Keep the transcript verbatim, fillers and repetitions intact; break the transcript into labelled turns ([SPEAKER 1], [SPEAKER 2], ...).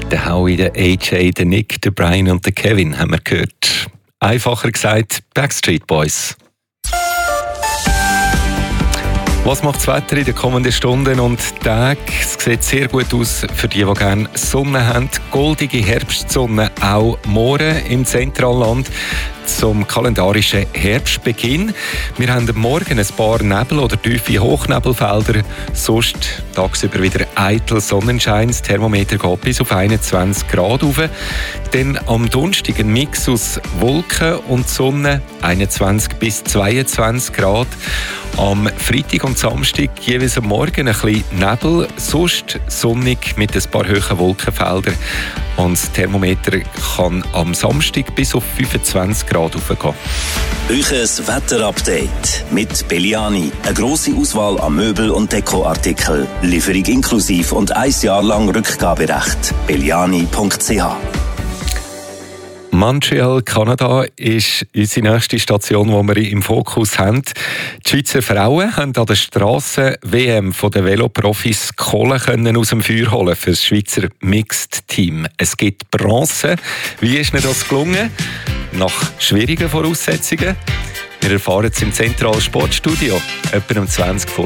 [SPEAKER 1] Der Howie, der A J, der Nick, der Brian und der Kevin haben wir gehört. Einfacher gesagt, Backstreet Boys. Was macht das Wetter in den kommenden Stunden und Tagen? Es sieht sehr gut aus für die, die gerne Sonne haben. Goldige Herbstsonne auch morgen im Zentralland zum kalendarischen Herbstbeginn. Wir haben am Morgen ein paar Nebel- oder tiefe Hochnebelfelder. Sonst tagsüber wieder eitel Sonnenschein. Das Thermometer geht bis auf einundzwanzig Grad rauf. Dann am Donnerstag ein Mix aus Wolken und Sonne, einundzwanzig bis zweiundzwanzig Grad. Am Freitag und Samstag jeweils am Morgen ein bisschen Nebel, sonst sonnig mit ein paar hohen Wolkenfeldern. Und das Thermometer kann am Samstag bis auf fünfundzwanzig Grad hochgehen.
[SPEAKER 2] Euches Wetterupdate mit Belliani. Eine grosse Auswahl an Möbel- und Dekoartikeln. Lieferung inklusiv und ein Jahr lang Rückgaberecht. belliani punkt c h.
[SPEAKER 1] Montreal, Kanada, ist unsere nächste Station, die wir im Fokus haben. Die Schweizer Frauen haben an der Strassen-W M von den Veloprofis Kohle können aus dem Feuer holen für das Schweizer Mixed-Team. Es gibt Bronze. Wie ist ihnen das gelungen? Nach schwierigen Voraussetzungen. Wir erfahren es im Zentralen Sportstudio, etwa um zwanzig vor